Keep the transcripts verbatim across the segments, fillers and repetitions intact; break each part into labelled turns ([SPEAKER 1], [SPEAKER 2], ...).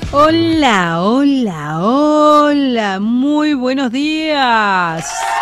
[SPEAKER 1] Hola, hola, hola, muy buenos días.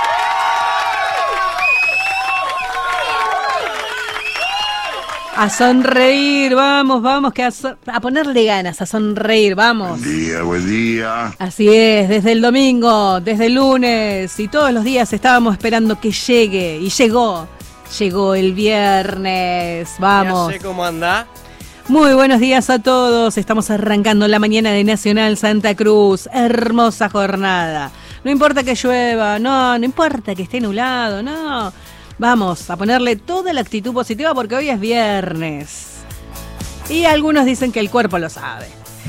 [SPEAKER 1] A sonreír, vamos, vamos, que a, so- a ponerle ganas, a sonreír, vamos.
[SPEAKER 2] Buen día, buen día.
[SPEAKER 1] Así es, desde el domingo, desde el lunes y todos los días estábamos esperando que llegue y llegó, llegó el viernes, vamos.
[SPEAKER 3] Ya sé cómo anda.
[SPEAKER 1] Muy buenos días a todos, estamos arrancando la mañana de Nacional Santa Cruz, hermosa jornada. No importa que llueva, no, no importa que esté nublado, no. Vamos a ponerle toda la actitud positiva porque hoy es viernes. Y algunos dicen que el cuerpo lo sabe.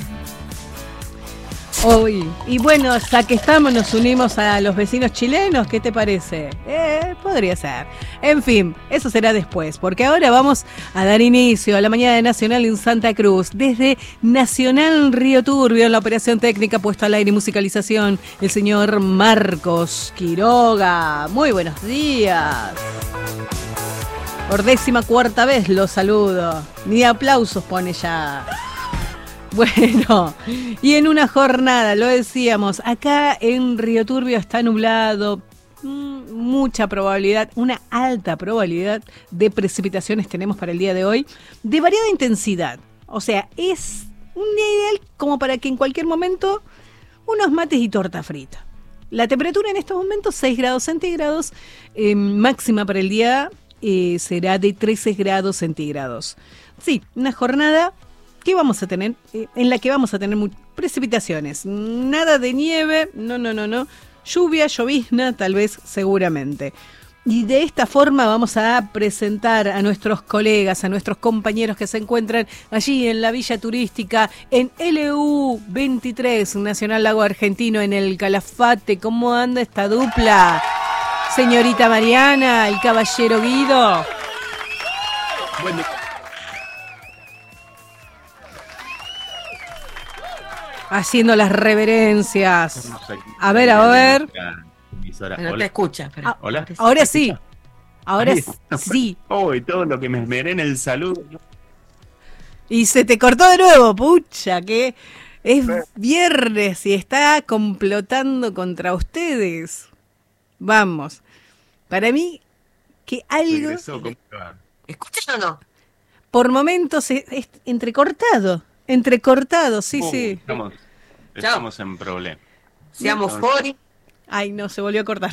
[SPEAKER 1] Hoy. Y bueno, ya que estamos, nos unimos a los vecinos chilenos. ¿Qué te parece? Eh, podría ser. En fin, eso será después, porque ahora vamos a dar inicio a la mañana de Nacional en Santa Cruz. Desde Nacional Río Turbio, en la operación técnica, puesto al aire y musicalización, el señor Marcos Quiroga. Muy buenos días. Por décima cuarta vez lo saludo. Ni aplausos pone ya. Bueno, y en una jornada, lo decíamos, acá en Río Turbio está nublado, mmm, mucha probabilidad, una alta probabilidad de precipitaciones tenemos para el día de hoy, de variada intensidad. O sea, es un día ideal como para que en cualquier momento unos mates y torta frita. La temperatura en estos momentos seis grados centígrados, eh, máxima para el día eh, será de trece grados centígrados. Sí, una jornada que vamos a tener, eh, en la que vamos a tener precipitaciones. Nada de nieve, no, no, no, no. Lluvia, llovizna, tal vez, seguramente. Y de esta forma vamos a presentar a nuestros colegas, a nuestros compañeros que se encuentran allí en la Villa Turística, en L U veintitrés, Nacional Lago Argentino, en el Calafate. ¿Cómo anda esta dupla? Señorita Mariana, el caballero Guido.
[SPEAKER 2] Bueno,
[SPEAKER 1] Haciendo las reverencias. A ver, a ver.
[SPEAKER 4] No te escucha. Pero
[SPEAKER 1] Ah,
[SPEAKER 2] Hola.
[SPEAKER 1] Ahora sí. Ahora
[SPEAKER 2] Ahí.
[SPEAKER 1] sí.
[SPEAKER 2] Oh, y todo lo que me esmeré en el saludo.
[SPEAKER 1] Y se te cortó de nuevo, pucha, que es viernes y está complotando contra ustedes. Vamos. Para mí, que algo,
[SPEAKER 2] Regresó, ¿cómo te va?
[SPEAKER 4] ¿escuchas o no?
[SPEAKER 1] por momentos, es, es entrecortado. Entrecortado, sí,
[SPEAKER 2] Uh,
[SPEAKER 1] sí.
[SPEAKER 2] Estamos, estamos en problema.
[SPEAKER 4] Seamos fori.
[SPEAKER 1] Ay, no, se volvió a cortar.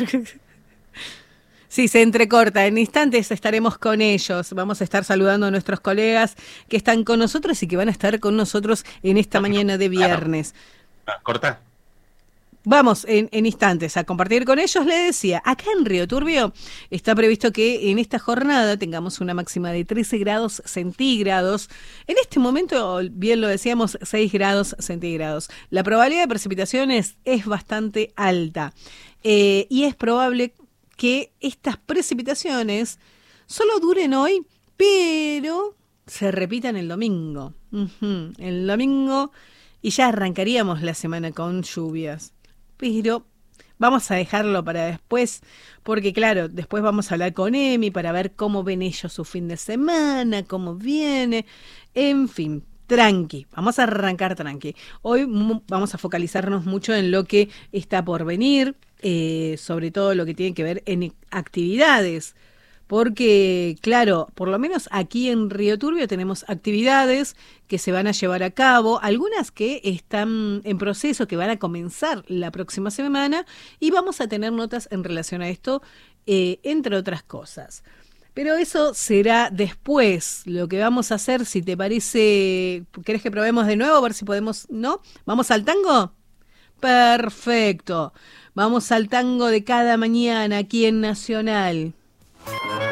[SPEAKER 1] Sí, se entrecorta. En instantes estaremos con ellos. Vamos a estar saludando a nuestros colegas que están con nosotros y que van a estar con nosotros en esta mañana de viernes.
[SPEAKER 2] Ah, corta.
[SPEAKER 1] Vamos en, en instantes a compartir con ellos. Le decía, acá en Río Turbio está previsto que en esta jornada tengamos una máxima de trece grados centígrados. En este momento, bien lo decíamos, seis grados centígrados. La probabilidad de precipitaciones es bastante alta. Eh, y es probable que estas precipitaciones solo duren hoy, pero se repitan el domingo. Uh-huh. El domingo, y ya arrancaríamos la semana con lluvias. Pero vamos a dejarlo para después, porque claro, después vamos a hablar con Emi para ver cómo ven ellos su fin de semana, cómo viene, en fin, tranqui, vamos a arrancar tranqui. Hoy mu- vamos a focalizarnos mucho en lo que está por venir, eh, sobre todo lo que tiene que ver en actividades. Porque, claro, por lo menos aquí en Río Turbio tenemos actividades que se van a llevar a cabo, algunas que están en proceso, que van a comenzar la próxima semana, y vamos a tener notas en relación a esto, eh, entre otras cosas. Pero eso será después. Lo que vamos a hacer, si te parece, ¿querés que probemos de nuevo? A ver si podemos, ¿no? ¿Vamos al tango? Perfecto. Vamos al tango de cada mañana aquí en Nacional.